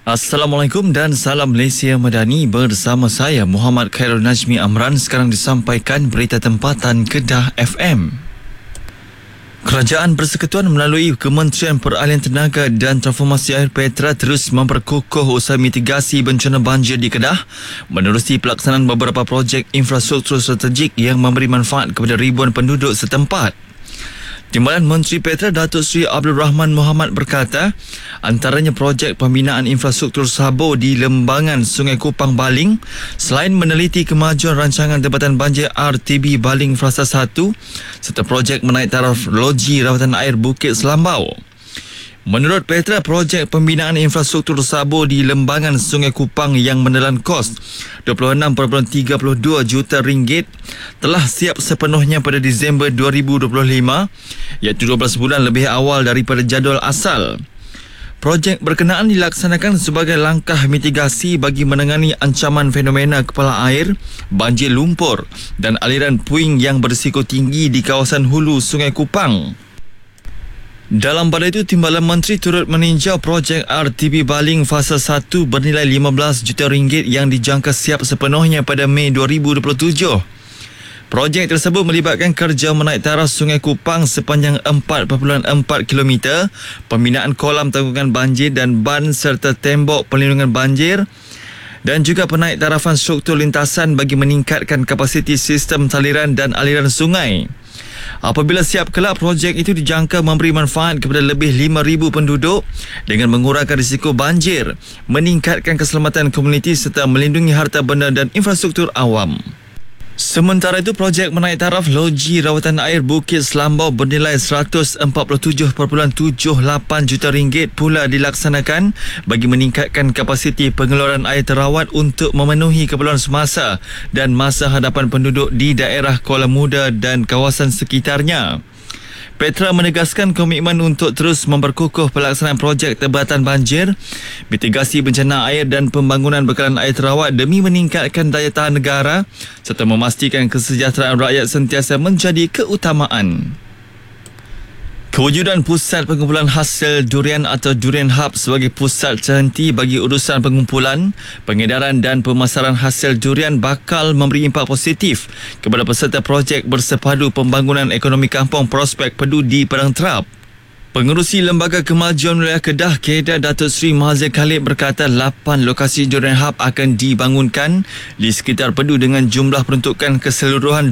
Assalamualaikum dan salam Malaysia Madani, bersama saya Muhammad Khairul Najmi Amran. Sekarang disampaikan berita tempatan Kedah FM. Kerajaan Persekutuan melalui Kementerian Peralihan Tenaga dan Transformasi Air Petra terus memperkukuh usaha mitigasi bencana banjir di Kedah menerusi pelaksanaan beberapa projek infrastruktur strategik yang memberi manfaat kepada ribuan penduduk setempat. Timbalan Menteri Petra Datuk Seri Abdul Rahman Mohamad berkata, antaranya projek pembinaan infrastruktur Sabo di Lembangan Sungai Kupang Baling selain meneliti kemajuan rancangan Tempatan Banjir RTB Baling Fasa 1 serta projek menaik taraf loji rawatan air Bukit Selambau. Menurut Petra, projek pembinaan infrastruktur Sabo di Lembangan Sungai Kupang yang menelan kos RM26.32 juta telah siap sepenuhnya pada Disember 2025, iaitu 12 bulan lebih awal daripada jadual asal. Projek berkenaan dilaksanakan sebagai langkah mitigasi bagi menangani ancaman fenomena kepala air, banjir lumpur dan aliran puing yang berisiko tinggi di kawasan hulu Sungai Kupang. Dalam pada itu, Timbalan Menteri turut meninjau projek RTB Baling Fasa 1 bernilai RM15 juta yang dijangka siap sepenuhnya pada Mei 2027. Projek tersebut melibatkan kerja menaik taraf Sungai Kupang sepanjang 4.4 km, pembinaan kolam tanggungan banjir dan ban serta tembok perlindungan banjir dan juga penaik tarafan struktur lintasan bagi meningkatkan kapasiti sistem saliran dan aliran sungai. Apabila siap kelak, projek itu dijangka memberi manfaat kepada lebih 5,000 penduduk dengan mengurangkan risiko banjir, meningkatkan keselamatan komuniti serta melindungi harta benda dan infrastruktur awam. Sementara itu, projek menaik taraf loji rawatan air Bukit Selambau bernilai RM147.78 juta pula dilaksanakan bagi meningkatkan kapasiti pengeluaran air terawat untuk memenuhi keperluan semasa dan masa hadapan penduduk di daerah Kuala Muda dan kawasan sekitarnya. Petra menegaskan komitmen untuk terus memperkukuh pelaksanaan projek tebatan banjir, mitigasi bencana air dan pembangunan bekalan air terawat demi meningkatkan daya tahan negara serta memastikan kesejahteraan rakyat sentiasa menjadi keutamaan. Kewujudan Pusat Pengumpulan Hasil Durian atau Durian Hub sebagai pusat terhenti bagi urusan pengumpulan, pengedaran dan pemasaran hasil durian bakal memberi impak positif kepada peserta projek bersepadu pembangunan ekonomi kampung Prospek Pedu di Padang Terap. Pengerusi Lembaga Kemajuan Wilayah Kedah, Kedah Datuk Seri Mahathir Khalid berkata 8 lokasi Durian Hub akan dibangunkan di sekitar Pedu dengan jumlah peruntukan keseluruhan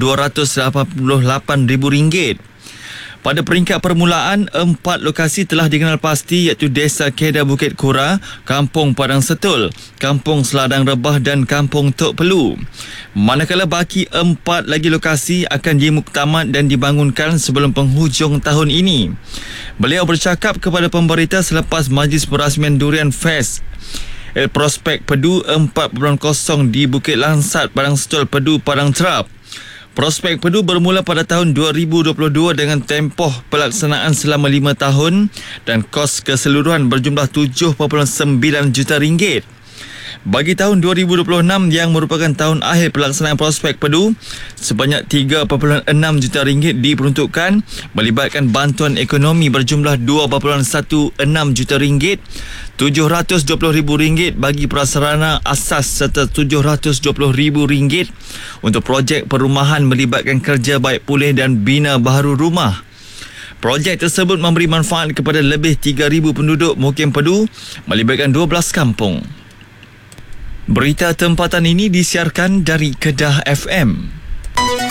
RM288,000. Pada peringkat permulaan, 4 lokasi telah dikenal pasti iaitu Desa Kedah Bukit Kura, Kampung Padang Setul, Kampung Seladang Rebah dan Kampung Tok Pelu. Manakala baki 4 lagi lokasi akan dimuktamad dan dibangunkan sebelum penghujung tahun ini. Beliau bercakap kepada pemberita selepas Majlis Perasmian Durian Fest Prospek Pedu 4.0 di Bukit Lansat, Padang Setul, Pedu, Padang Terap. Prospek Pedu bermula pada tahun 2022 dengan tempoh pelaksanaan selama 5 tahun dan kos keseluruhan berjumlah RM7.9 juta. Bagi tahun 2026 yang merupakan tahun akhir pelaksanaan Prospek Pedu, sebanyak RM3.6 juta diperuntukkan melibatkan bantuan ekonomi berjumlah RM2.16 juta, RM720,000 bagi prasarana asas serta RM720,000 untuk projek perumahan melibatkan kerja baik pulih dan bina baharu rumah. Projek tersebut memberi manfaat kepada lebih 3,000 penduduk Mukim Pedu melibatkan 12 kampung. Berita tempatan ini disiarkan dari Kedah FM.